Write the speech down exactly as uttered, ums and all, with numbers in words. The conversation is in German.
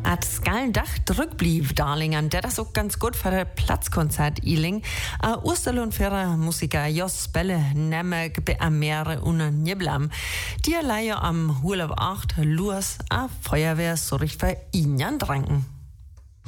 At Skallendach drückblieb Darlingen, der das auch ganz gut für das Platzkonzert iling. A Osterlohn für Musiker Jos Belle Nemmek be Amere und Niblam. Die leihe am Hulab acht Lurs a Feuerwehr so richtig für ihn dranken.